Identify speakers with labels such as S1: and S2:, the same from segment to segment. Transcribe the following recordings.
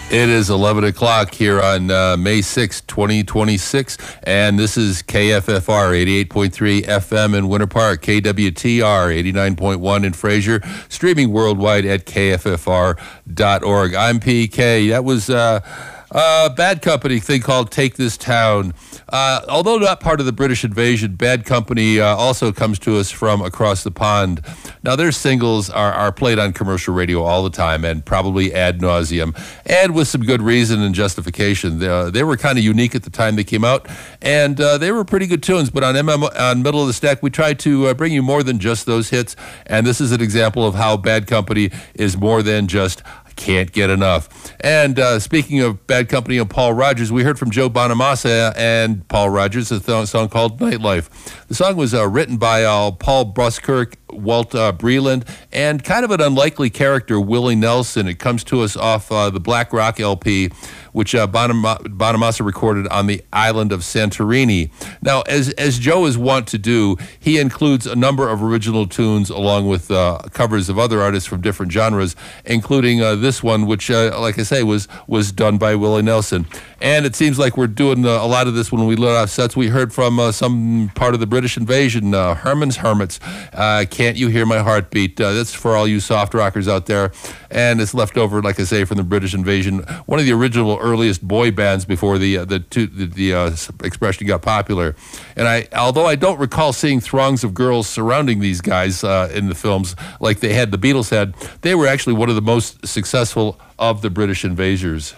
S1: It is 11 o'clock here on May 6, 2026, and this is KFFR 88.3 FM in Winter Park, KWTR 89.1 in Fraser, streaming worldwide at KFFR.org. I'm PK. That was Bad Company thing called Take This Town. Although not part of the British invasion, Bad Company also comes to us from across the pond. Now, their singles are played on commercial radio all the time and probably ad nauseum, and with some good reason and justification. They were kind of unique at the time they came out, and they were pretty good tunes. But on Middle of the Stack, we tried to bring you more than just those hits, and this is an example of how Bad Company is more than just can't get enough. And speaking of Bad Company and Paul Rodgers, we heard from Joe Bonamassa and Paul Rodgers, a song called Nightlife. The song was written by Paul Buskirk, Walt Breland, and kind of an unlikely character, Willie Nelson. It comes to us off the Black Rock LP, which Bonamassa recorded on the island of Santorini. Now, as Joe is wont to do, he includes a number of original tunes along with covers of other artists from different genres, including this one, which, like I say, was done by Willie Nelson. And it seems like we're doing a lot of this when we let off sets. We heard from some part of the British invasion, Herman's Hermits, Can't You Hear My Heartbeat? That's for all you soft rockers out there. And it's left over, like I say, from the British invasion, one of the original earliest boy bands before the expression got popular. And although I don't recall seeing throngs of girls surrounding these guys in the films like the Beatles had, they were actually one of the most successful of the British invaders.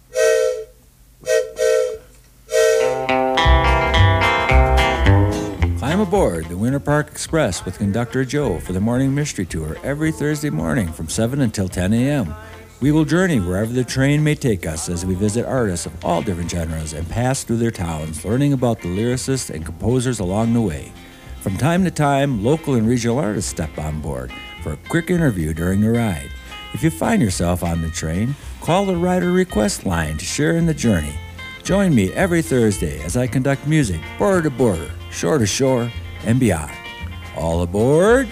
S2: Climb aboard the Winter Park Express with Conductor Joe for the Morning Mystery Tour every Thursday morning from 7 until 10 a.m. We will journey wherever the train may take us as we visit artists of all different genres and pass through their towns, learning about the lyricists and composers along the way. From time to time, local and regional artists step on board for a quick interview during the ride. If you find yourself on the train, call the rider request line to share in the journey. Join me every Thursday as I conduct music border to border, shore to shore, and beyond. All aboard!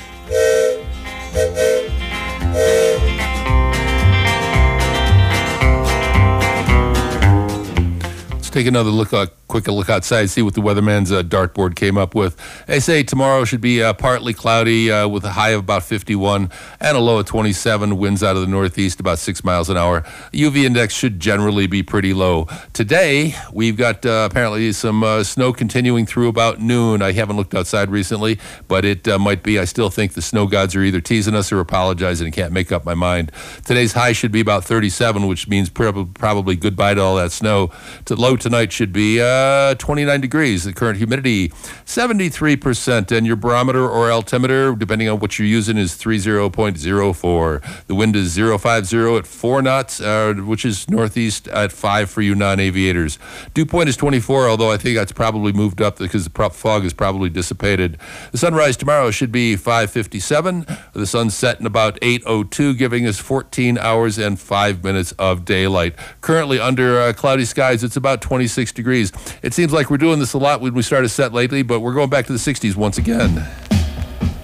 S1: Take another quick look outside, see what the weatherman's dartboard came up with. They say tomorrow should be partly cloudy with a high of about 51 and a low of 27. Winds out of the northeast about 6 miles an hour. UV index should generally be pretty low. Today, we've got apparently some snow continuing through about noon. I haven't looked outside recently, but it might be. I still think the snow gods are either teasing us or apologizing and can't make up my mind. Today's high should be about 37, which means probably goodbye to all that snow. Low tonight should be 29 degrees. The current humidity, 73%. And your barometer or altimeter, depending on what you're using, is 30.04. The wind is 050 at 4 knots, which is northeast at 5 for you non-aviators. Dew point is 24, although I think that's probably moved up because the fog is probably dissipated. The sunrise tomorrow should be 5:57. The sun set in about 8:02, giving us 14 hours and 5 minutes of daylight. Currently under cloudy skies, it's about 26 degrees. It seems like we're doing this a lot when we start a set lately, but we're going back to the 60s once again.